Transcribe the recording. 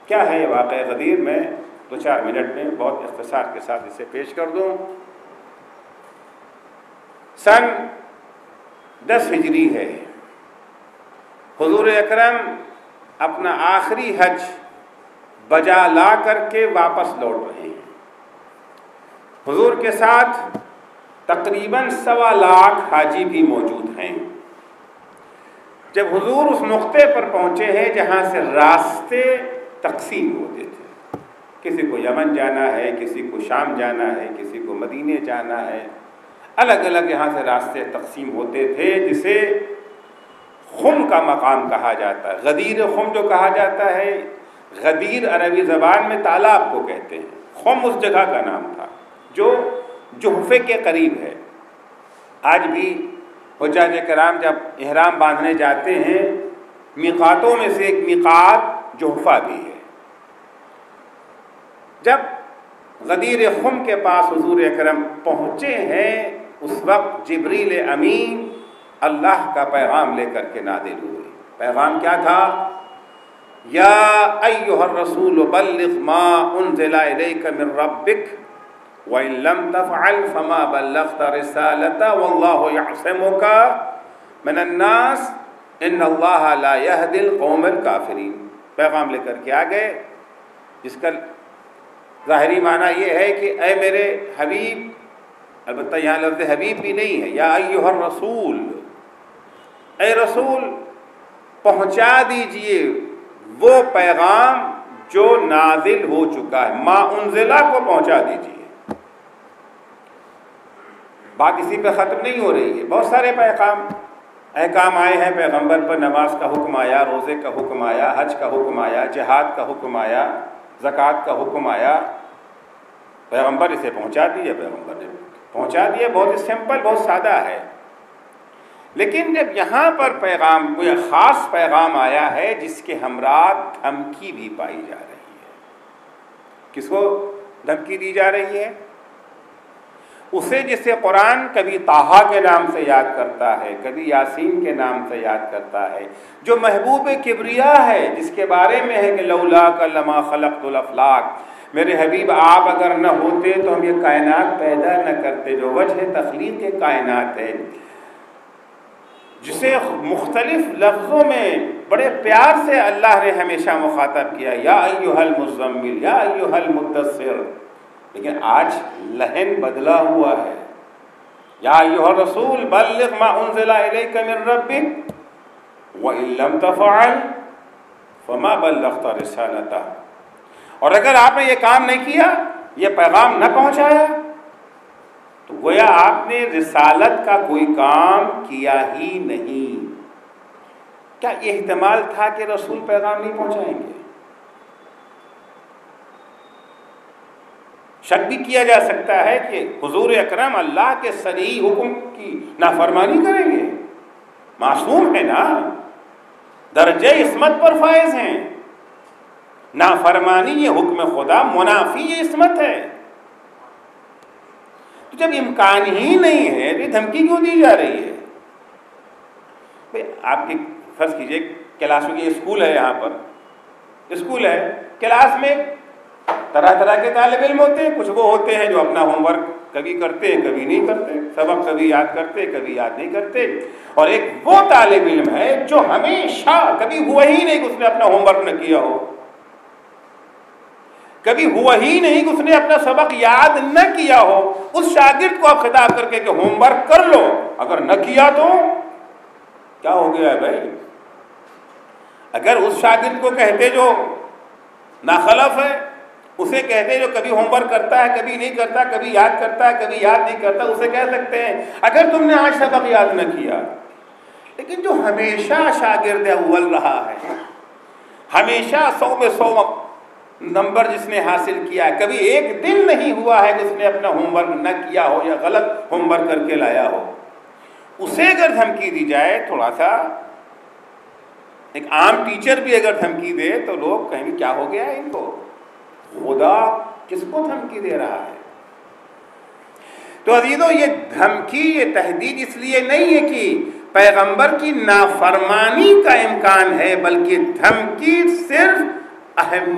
کیا ہے یہ واقعہ غدیر؟ میں 2-4 منٹ میں بہت اختصار کے ساتھ اسے پیش کر دوں۔ سن 10 ہجری ہے، حضور اکرم اپنا آخری حج بجا لا کر کے واپس لوٹ رہے ہیں۔ حضور کے ساتھ تقریباً 1.25 لاکھ حاجی بھی موجود ہیں۔ جب حضور اس نقطے پر پہنچے ہیں جہاں سے راستے تقسیم ہوتے تھے، کسی کو یمن جانا ہے، کسی کو شام جانا ہے، کسی کو مدینے جانا ہے، الگ الگ یہاں سے راستے تقسیم ہوتے تھے، جسے خم کا مقام کہا جاتا ہے۔ غدیر خم جو کہا جاتا ہے، غدیر عربی زبان میں تالاب کو کہتے ہیں، خم اس جگہ کا نام تھا جو جحفے کے قریب ہے۔ آج بھی حجاج کرام جب احرام باندھنے جاتے ہیں، میقاتوں میں سے ایک میقات جحفہ بھی ہے۔ جب غدیر خم کے پاس حضور اکرم پہنچے ہیں، اس وقت جبریل امین اللہ کا پیغام لے کر کے نازل ہوئے۔ پیغام کیا تھا؟ یا ایھا الرسول بلغ ما انزل الیک من ربک وَإِن لَّمْ تَفْعَلْ فَمَا بَلَّغْتَ رِسَالَتَهُ وَاللَّهُ يَعْصِمُكَ مِنَ النَّاسِ إِنَّ اللَّهَ لَا يَهْدِي الْقَوْمَ الْكَافِرِينَ۔ پیغام لے کر کے آ گئے، جس کا ظاہری معنی یہ ہے کہ اے میرے حبیب، البتہ یہاں لفظ حبیب بھی نہیں ہے، یا ایھا الرسول، اے رسول پہنچا دیجئے وہ پیغام جو نازل ہو چکا ہے، ما انزلہ کو پہنچا دیجئے۔ بات اسی پہ ختم نہیں ہو رہی ہے، بہت سارے احکام آئے ہیں پیغمبر پر۔ نماز کا حکم آیا، روزے کا حکم آیا، حج کا حکم آیا، جہاد کا حکم آیا، زکوٰۃ کا حکم آیا۔ پیغمبر اسے پہنچا دیا، پیغمبر نے پہنچا دیا۔ بہت سمپل، بہت سادہ ہے۔ لیکن جب یہاں پر پیغام، کوئی خاص پیغام آیا ہے جس کے ہمراہ دھمکی بھی پائی جا رہی ہے۔ کس کو دھمکی دی جا رہی ہے؟ اسے جسے قرآن کبھی طٰہٰ کے نام سے یاد کرتا ہے، کبھی یاسین کے نام سے یاد کرتا ہے، جو محبوب کبریا ہے، جس کے بارے میں ہے کہ لولاک لما خلقت الافلاک، میرے حبیب آپ اگر نہ ہوتے تو ہم یہ کائنات پیدا نہ کرتے، جو وجہ تخلیق کائنات ہے، جسے مختلف لفظوں میں بڑے پیار سے اللہ نے ہمیشہ مخاطب کیا، یا ایھا المزمل، یا ایھا المدثر۔ لیکن آج لہن بدلا ہوا ہے، یا ایھا الرسول بلغ ما انزل الیک من ربک وَإِن لَّمْ تَفْعَلْ فَمَا بَلَّغْتَ رِسَالَتَهُ۔ اور اگر آپ نے یہ کام نہیں کیا، یہ پیغام نہ پہنچایا، تو گویا آپ نے رسالت کا کوئی کام کیا ہی نہیں۔ کیا یہ احتمال تھا کہ رسول پیغام نہیں پہنچائیں گے؟ شک بھی کیا جا سکتا ہے کہ حضور اکرم اللہ کے صریح حکم کی نافرمانی کریں گے؟ معصوم ہے نا، درجہ عصمت پر فائز ہیں۔ نافرمانی یہ حکم خدا، منافی یہ عصمت ہے۔ تو جب امکان ہی نہیں ہے تو دھمکی کیوں دی جا رہی ہے؟ آپ کی فرض کیجئے کلاسوں کی اسکول ہے، یہاں پر اسکول ہے، کلاس میں طرح طرح کے طالب علم ہوتے ہیں۔ کچھ وہ ہوتے ہیں جو اپنا ہوم ورک کبھی کرتے ہیں، کبھی نہیں کرتے، سبق کبھی یاد کرتے، کبھی یاد نہیں کرتے، اور ایک وہ طالب علم ہے جو ہمیشہ، کبھی ہوا ہی نہیں کہ اس نے اپنا ہوم ورک نہ کیا ہو، کبھی ہوا ہی نہیں کہ اس نے اپنا سبق یاد نہ کیا ہو۔ اس شاگرد کو آپ خطاب کر کے کہ ہوم ورک کر لو، اگر نہ کیا تو کیا ہو گیا ہے بھائی؟ اگر اس شاگرد کو کہتے جو ناخلف ہے، اسے کہتے جو کبھی ہوم ورک کرتا ہے، کبھی نہیں کرتا، کبھی یاد کرتا ہے، کبھی یاد نہیں کرتا، اسے کہہ سکتے ہیں اگر تم نے آج سبق یاد نہ کیا۔ لیکن جو ہمیشہ شاگرد اول رہا ہے، ہمیشہ 100 میں 100 نمبر جس نے حاصل کیا ہے، کبھی ایک دن نہیں ہوا ہے کہ اس نے اپنا ہوم ورک نہ کیا ہو یا غلط ہوم ورک کر کے لایا ہو، اسے اگر دھمکی دی جائے، تھوڑا سا ایک عام ٹیچر بھی اگر دھمکی دے تو لوگ کہیں گے کیا ہو گیا ہے ان کو، خدا کس کو دھمکی دے رہا ہے؟ تو عزیزو، یہ دھمکی، یہ تہدید اس لیے نہیں ہے کہ پیغمبر کی نافرمانی کا امکان ہے، بلکہ دھمکی صرف اہم